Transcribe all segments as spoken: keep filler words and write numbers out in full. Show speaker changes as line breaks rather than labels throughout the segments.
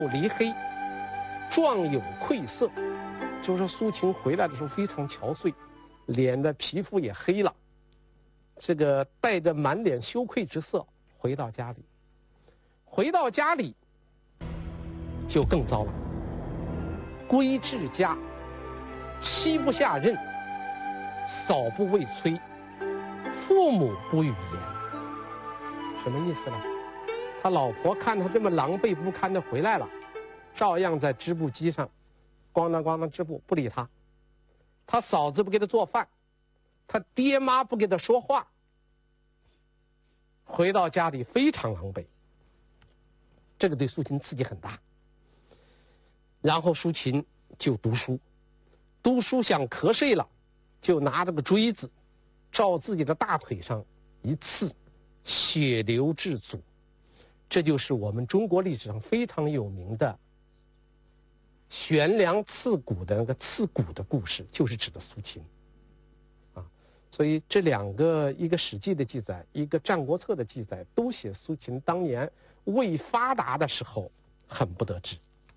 离黑，状有愧色，就是说苏秦回来的时候非常憔悴，脸的皮肤也黑了，这个带着满脸羞愧之色回到家里。回到家里就更糟了，归至家，妻不下任，嫂不未催，父母不语言。什么意思呢？他老婆看他这么狼狈不堪的回来了，照样在织布机上咣当咣当织布，不理他。他嫂子不给他做饭，他爹妈不给他说话。回到家里非常狼狈，这个对苏秦刺激很大。然后苏秦就读书，读书想瞌睡了，就拿着个锥子照自己的大腿上一刺，血流至足。这就是我们中国历史上非常有名的悬梁刺股的那个刺股的故事，就是指的苏秦啊。所以这两个，一个史记的记载，一个战国策的记载，都写苏秦当年未发达的时候很不得志。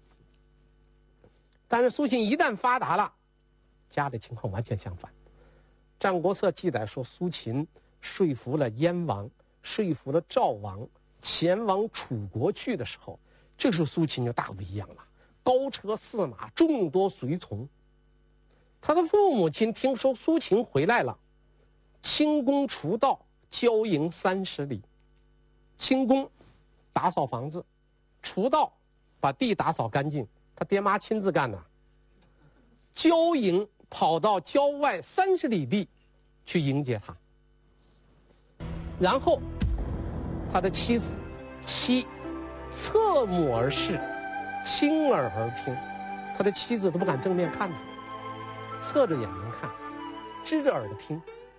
但是苏秦一旦发达了，家里情况完全相反。战国策记载说，苏秦说服了燕王，说服了赵王，前往楚国去的时候，这时候苏秦就大不一样了，高车驷马，众多随从。他的父母亲听说苏秦回来了，清宫除道，郊营三十里。清宫打扫房子，除道把地打扫干净，他爹妈亲自干的。郊营跑到郊外三十里地去迎接他，然后他的妻子妻侧目而视，倾耳而听。他的妻子都不敢正面看他，侧着眼睛看，支着耳朵听。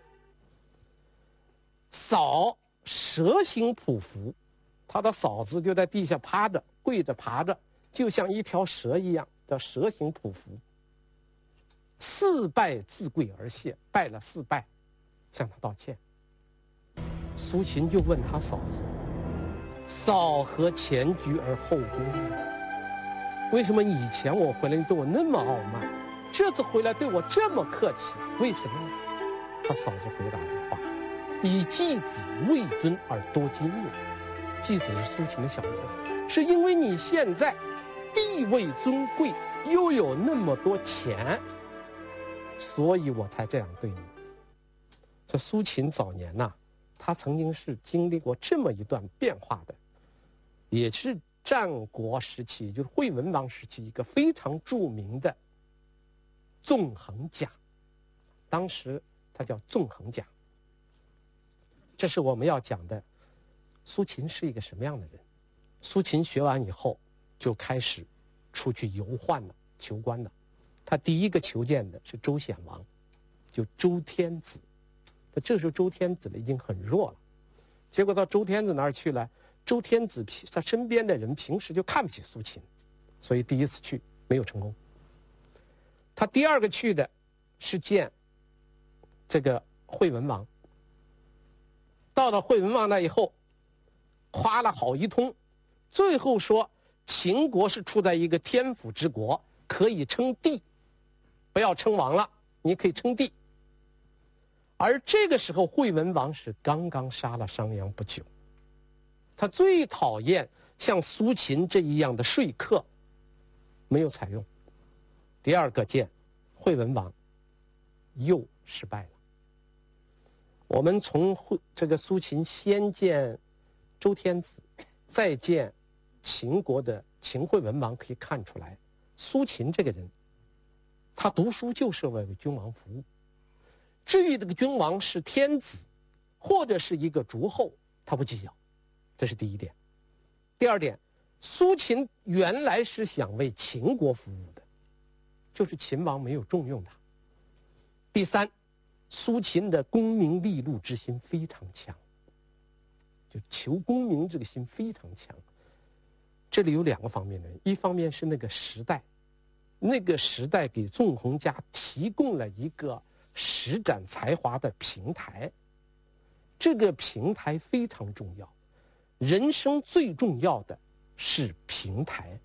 嫂蛇形匍匐，他的嫂子就在地下趴着，跪着爬着，就像一条蛇一样，叫蛇形匍匐。四拜自跪而谢，拜了四拜，向他道歉。苏秦就问他嫂子：“嫂何前居而后恭？为什么以前我回来你对我那么傲慢，这次回来对我这么客气？为什么呢？”他嫂子回答的话：“以继子位尊而多今日。”继子是苏秦的小儿，是因为你现在地位尊贵，又有那么多钱，所以我才这样对你。这苏秦早年呐、啊，他曾经是经历过这么一段变化的，也是战国时期，就是惠文王时期一个非常著名的纵横家，当时他叫纵横家。这是我们要讲的，苏秦是一个什么样的人。苏秦学完以后就开始出去游宦了，求官了。他第一个求见的是周显王，就周天子。这时候周天子已经很弱了，结果到周天子那儿去了，周天子他身边的人平时就看不起苏秦，所以第一次去没有成功。他第二个去的是见这个惠文王，到了惠文王那以后夸了好一通，最后说秦国是处在一个天府之国，可以称帝，不要称王了，你可以称帝。而这个时候惠文王是刚刚杀了商鞅不久，他最讨厌像苏秦这一样的说客，没有采用。第二个见惠文王又失败了。我们从这个苏秦先见周天子，再见秦国的秦惠文王可以看出来，苏秦这个人他读书就是为君王服务，至于这个君王是天子或者是一个诸侯，他不计较。这是第一点。第二点，苏秦原来是想为秦国服务的，就是秦王没有重用他。第三，苏秦的功名利禄之心非常强，就求功名这个心非常强。这里有两个方面的，一方面是那个时代，那个时代给纵横家提供了一个施展才华的平台，这个平台非常重要。人生最重要的是平台。